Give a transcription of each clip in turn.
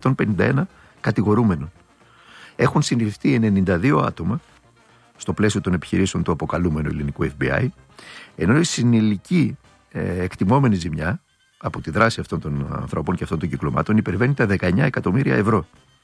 151 κατηγορούμενων. Έχουν συλληφθεί 92 άτομα στο πλαίσιο των επιχειρήσεων του αποκαλούμενου ελληνικού FBI, ενώ η συνολική εκτιμόμενη ζημιά από τη δράση αυτών των ανθρώπων και αυτών των κυκλωμάτων υπερβαίνει τα 19 εκατομμύρια ευρώ.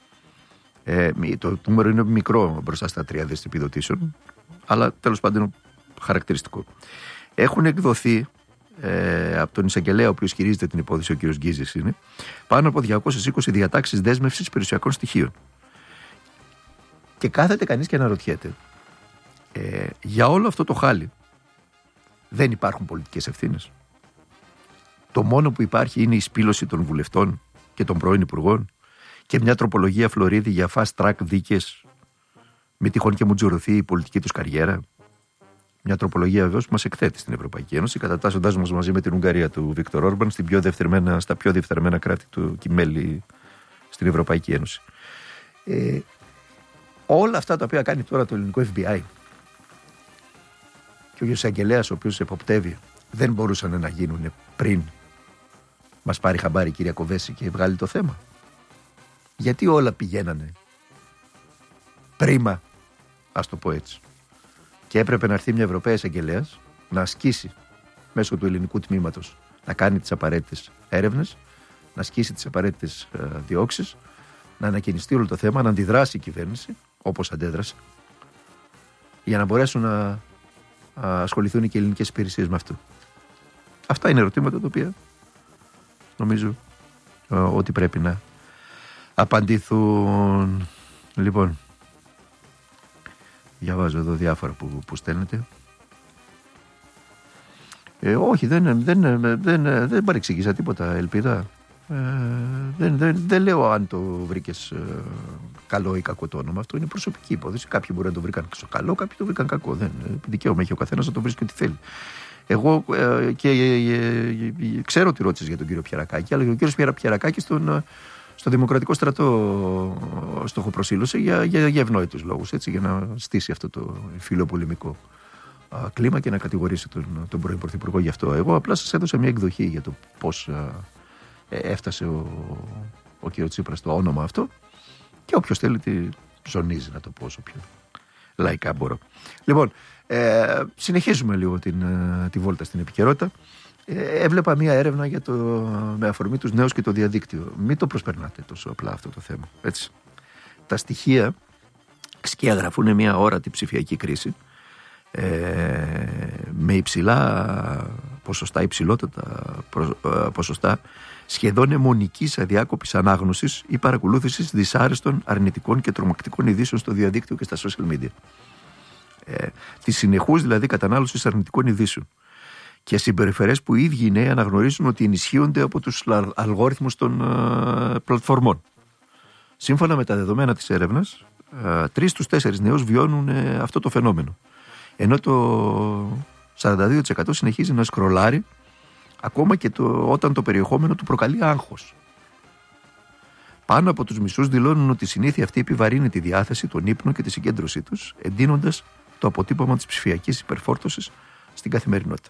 Το νούμερο είναι μικρό μπροστά στα 3 δις επιδοτήσεων, αλλά τέλος πάντων είναι χαρακτηριστικό. Έχουν εκδοθεί από τον εισαγγελέα, ο οποίος χειρίζεται την υπόθεση, ο κ. Γκίζης είναι, πάνω από 220 διατάξεις δέσμευσης περιουσιακών στοιχείων. Και κάθεται κανείς και αναρωτιέται, για όλο αυτό το χάλι δεν υπάρχουν πολιτικές ευθύνες? Το μόνο που υπάρχει είναι η σπήλωση των βουλευτών και των πρώην υπουργών και μια τροπολογία Φλωρίδη για fast track δίκες με τυχόν και μουτζουρωθεί η πολιτική τους καριέρα. Μια τροπολογία βεβαίως που μας εκθέτει στην Ευρωπαϊκή Ένωση, κατατάσσοντάς μας μαζί με την Ουγγαρία του Βίκτορ Όρμπαν στα πιο διεφθαρμένα κράτη του και μέλη στην Ευρωπαϊκή Ένωση. Όλα αυτά τα οποία κάνει τώρα το ελληνικό FBI και ο εισαγγελέας ο οποίος εποπτεύει δεν μπορούσαν να γίνουν πριν μας πάρει χαμπάρι η κυρία Κοβέση και βγάλει το θέμα? Γιατί όλα πηγαίνανε πρίμα, ας το πω έτσι, και έπρεπε να έρθει μια Ευρωπαία εισαγγελέας να ασκήσει μέσω του ελληνικού τμήματος, να κάνει τις απαραίτητες έρευνες, να ασκήσει τις απαραίτητες διώξεις, να ανακοινιστεί όλο το θέμα, να αντιδράσει η κυβέρνηση όπως αντέδρασε, για να μπορέσουν να ασχοληθούν και οι ελληνικές υπηρεσίες με αυτό. Αυτά είναι ερωτήματα τα οποία νομίζω ότι πρέπει να απαντηθούν. Λοιπόν, διαβάζω εδώ διάφορα που στέλνετε. Όχι, δεν παρεξήγησα τίποτα, Ελπίδα. Δεν λέω αν το βρήκες καλό ή κακό το όνομα. Αυτό είναι προσωπική υπόθεση. Κάποιοι μπορεί να το βρήκαν καλό, κάποιοι το βρήκαν κακό. Δικαίωμα έχει ο καθένας να το βρίσκει ό,τι θέλει. Εγώ ξέρω ότι ρώτησες για τον κύριο Πιερακάκη, αλλά και ο κύριος Πιερακάκης στο Δημοκρατικό Στρατό στοχοπροσήλωσε για ευνόητους λόγους, έτσι, για να στήσει αυτό το φιλοπολεμικό κλίμα και να κατηγορήσει τον πρώην Πρωθυπουργό γι' αυτό. Εγώ απλά σας έδωσα μια εκδοχή για το πώς έφτασε ο κ. Τσίπρας στο όνομα αυτό, και όποιος θέλει τη ζωνίζει, να το πω όσο πιο λαϊκά μπορώ. Λοιπόν, συνεχίζουμε λίγο τη βόλτα στην επικαιρότητα. Έβλεπα μία έρευνα με αφορμή τους νέους και το διαδίκτυο. Μην το προσπερνάτε τόσο απλά αυτό το θέμα, έτσι. Τα στοιχεία σκιαγραφούν μία όρατη ψηφιακή κρίση, με υψηλότατα ποσοστά σχεδόν αιμονικής αδιάκοπης ανάγνωσης ή παρακολούθησης δυσάρεστων, αρνητικών και τρομακτικών ειδήσεων στο διαδίκτυο και στα social media. Τη συνεχούς δηλαδή κατανάλωσης αρνητικών ειδήσεων και συμπεριφερές που οι ίδιοι οι νέοι αναγνωρίζουν ότι ενισχύονται από τους αλγόριθμους των πλατφορμών. Σύμφωνα με τα δεδομένα της έρευνας, 3 στους 4 νέους βιώνουν αυτό το φαινόμενο, ενώ το 42% συνεχίζει να σκρολάρει ακόμα και όταν το περιεχόμενο του προκαλεί άγχος. Πάνω από τους μισούς δηλώνουν ότι η συνήθεια αυτή επιβαρύνει τη διάθεση, τον ύπνο και τη συγκέντρωσή τους, εντείνοντας το αποτύπωμα της ψηφιακής υπερφόρτωσης στην καθημερινότητα.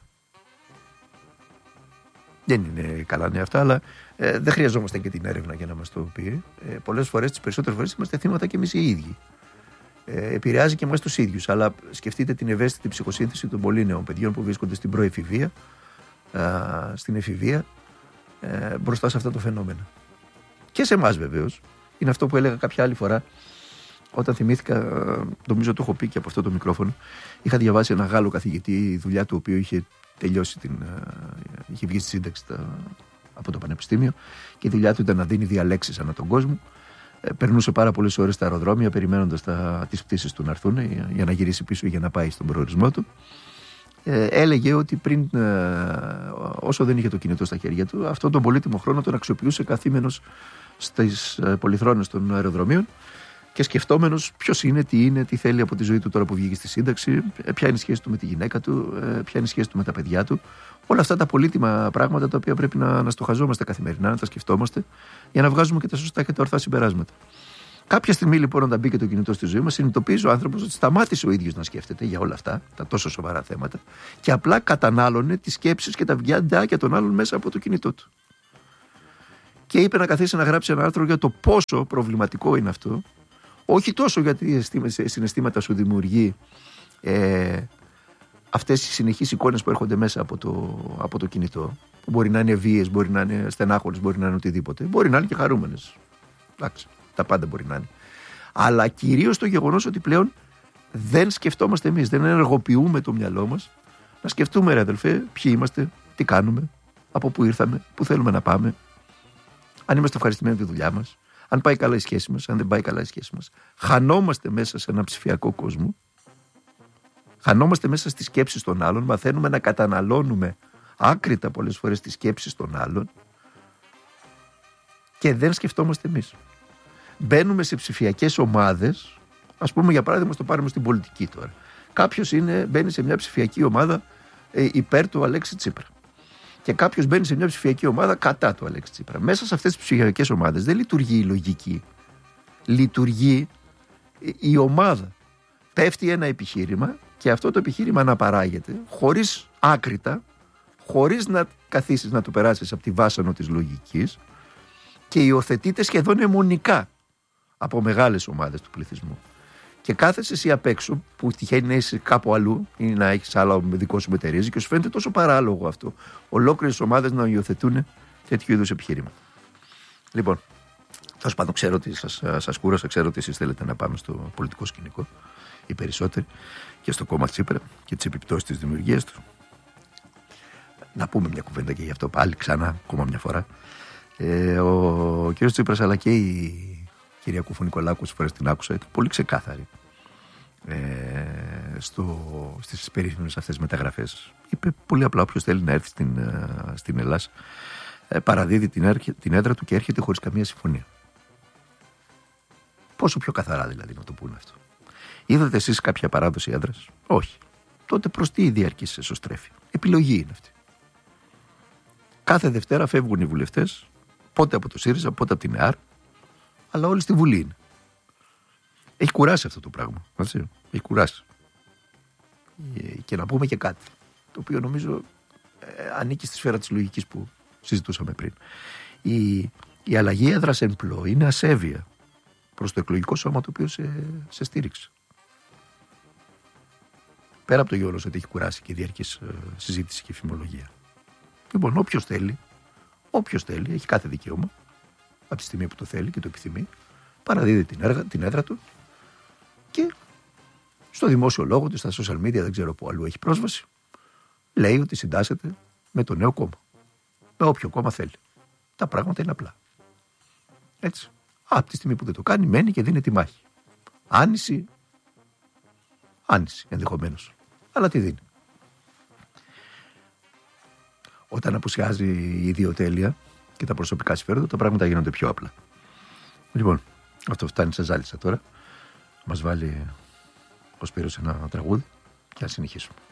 Δεν είναι καλά νέα αυτά, αλλά δεν χρειαζόμαστε και την έρευνα για να μας το πει. Πολλές φορές, τις περισσότερες φορές, είμαστε θύματα και εμείς οι ίδιοι. Επηρεάζει και εμάς τους ίδιους, αλλά σκεφτείτε την ευαίσθητη ψυχοσύνθεση των πολύ νέων παιδιών που βρίσκονται στην προεφηβεία, στην εφηβεία, μπροστά σε αυτά το φαινόμενο. Και σε εμάς βεβαίως. Είναι αυτό που έλεγα κάποια άλλη φορά, όταν θυμήθηκα, νομίζω το έχω πει και από αυτό το μικρόφωνο. Είχα διαβάσει ένα Γάλλο καθηγητή, η δουλειά του οποίου είχε τελειώσει, είχε βγει στη σύνταξη από το πανεπιστήμιο, και η δουλειά του ήταν να δίνει διαλέξεις ανά τον κόσμο. Περνούσε πάρα πολλές ώρες στα αεροδρόμια περιμένοντας τις πτήσεις του να έρθουν για να γυρίσει πίσω, για να πάει στον προορισμό του. Έλεγε ότι όσο δεν είχε το κινητό στα χέρια του, αυτόν τον πολύτιμο χρόνο τον αξιοποιούσε καθήμενος στις πολυθρόνες των αεροδρομίων και σκεφτόμενος ποιος είναι, τι θέλει από τη ζωή του τώρα που βγήκε στη σύνταξη, ποια είναι η σχέση του με τη γυναίκα του, ποια είναι η σχέση του με τα παιδιά του. Όλα αυτά τα πολύτιμα πράγματα τα οποία πρέπει να στοχαζόμαστε καθημερινά, να τα σκεφτόμαστε, για να βγάζουμε και τα σωστά και τα ορθά συμπεράσματα. Κάποια στιγμή λοιπόν, όταν μπήκε το κινητό στη ζωή μας, συνειδητοποίησε ο άνθρωπος ότι σταμάτησε ο ίδιος να σκέφτεται για όλα αυτά τα τόσο σοβαρά θέματα και απλά κατανάλωνε τις σκέψεις και τα βιντεάκια των άλλων μέσα από το κινητό του. και είπε να καθίσει να γράψει ένα άρθρο για το πόσο προβληματικό είναι αυτό. Όχι τόσο γιατί συναισθήματα σου δημιουργεί αυτές οι συνεχείς εικόνες που έρχονται μέσα από το κινητό. Που μπορεί να είναι βίαιες, μπορεί να είναι στενάχωρες, μπορεί να είναι οτιδήποτε. Μπορεί να είναι και χαρούμενες. Εντάξει, τα πάντα μπορεί να είναι. Αλλά κυρίως το γεγονός ότι πλέον δεν σκεφτόμαστε εμείς, δεν ενεργοποιούμε το μυαλό μας να σκεφτούμε, ρε αδελφέ, ποιοι είμαστε, τι κάνουμε, από πού ήρθαμε, πού θέλουμε να πάμε, αν είμαστε ευχαριστημένοι με τη δουλειά μας, αν πάει καλά η σχέση μας, αν δεν πάει καλά η σχέση μας. Χανόμαστε μέσα σε ένα ψηφιακό κόσμο, χανόμαστε μέσα στις σκέψεις των άλλων, μαθαίνουμε να καταναλώνουμε άκρητα πολλές φορές τις σκέψεις των άλλων και δεν σκεφτόμαστε εμείς. Μπαίνουμε σε ψηφιακές ομάδες, ας πούμε για παράδειγμα στο πάρουμε στην πολιτική τώρα. Κάποιος μπαίνει σε μια ψηφιακή ομάδα υπέρ του Αλέξη Τσίπρα. Και κάποιος μπαίνει σε μια ψηφιακή ομάδα κατά του Αλέξη Τσίπρα. Μέσα σε αυτές τις ψηφιακές ομάδες δεν λειτουργεί η λογική. Λειτουργεί η ομάδα. Πέφτει ένα επιχείρημα και αυτό το επιχείρημα αναπαράγεται χωρίς άκρητα, χωρίς να καθίσεις να το περάσεις από τη βάσανο της λογικής και υιοθετείται σχεδόν αιμονικά από μεγάλες ομάδες του πληθυσμού. Και κάθεσαι εσύ απ' έξω που τυχαίνει να είσαι κάπου αλλού ή να έχεις άλλο δικό σου μετερίζει και σου φαίνεται τόσο παράλογο αυτό. Ολόκληρες ομάδες να υιοθετούν τέτοιου είδους επιχείρημα. Λοιπόν, τέλος πάντων, ξέρω ότι σας κούρασα, ξέρω ότι εσείς θέλετε να πάμε στο πολιτικό σκηνικό, οι περισσότεροι, και στο κόμμα Τσίπρα και τις επιπτώσεις της δημιουργίας του. Να πούμε μια κουβέντα και γι' αυτό πάλι ξανά, ακόμα μια φορά. Ο κ. Τσίπρας αλλά και η κυρία Κουφου-Νικολάκου, όσες φορές την άκουσα, ήταν πολύ ξεκάθαρη στις περίφημες αυτές μεταγραφές. Είπε πολύ απλά: όποιος θέλει να έρθει στην Ελλάδα, παραδίδει την έδρα του και έρχεται χωρίς καμία συμφωνία. Πόσο πιο καθαρά δηλαδή να το πούνε αυτό. Είδατε εσείς κάποια παράδοση έδρας? Όχι. Τότε προς τι διαρκής εσωστρέφεια? Επιλογή είναι αυτή. Κάθε Δευτέρα φεύγουν οι βουλευτές, πότε από το ΣΥΡΙΖΑ, πότε από την ΕΑΡ, αλλά όλοι στη Βουλή είναι. Έχει κουράσει αυτό το πράγμα. Έτσι. Έχει κουράσει. Και να πούμε και κάτι, το οποίο νομίζω ανήκει στη σφαίρα της λογικής που συζητούσαμε πριν. Η αλλαγή έδρας εν πλώ είναι ασέβεια προς το εκλογικό σώμα το οποίο σε στήριξε. Πέρα από το γεγονός ότι έχει κουράσει και διαρκής συζήτηση και φημολογία. Λοιπόν, όποιος θέλει, έχει κάθε δικαίωμα, από τη στιγμή που το θέλει και το επιθυμεί, παραδίδει την έδρα του και στο δημόσιο λόγο του, στα social media, δεν ξέρω πού αλλού έχει πρόσβαση, λέει ότι συντάσσεται με το νέο κόμμα. Με όποιο κόμμα θέλει. Τα πράγματα είναι απλά. Έτσι. Από τη στιγμή που δεν το κάνει, μένει και δίνει τη μάχη. Άνηση ενδεχομένως. Αλλά τι δίνει? Όταν απουσιάζει η ιδιοτέλεια και τα προσωπικά συμφέροντα, τα πράγματα γίνονται πιο απλά. Λοιπόν, αυτό φτάνει σε ζάλισα τώρα. Μας βάλει ο Σπύρος ένα τραγούδι και ας συνεχίσουμε.